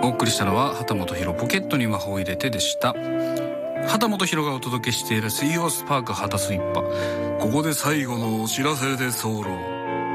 お送りしたのは畑本博ポケットに魔法を入れてでした。畑本博がお届けしている水曜スパーク畑スイッパ。ここで最後のお知らせです。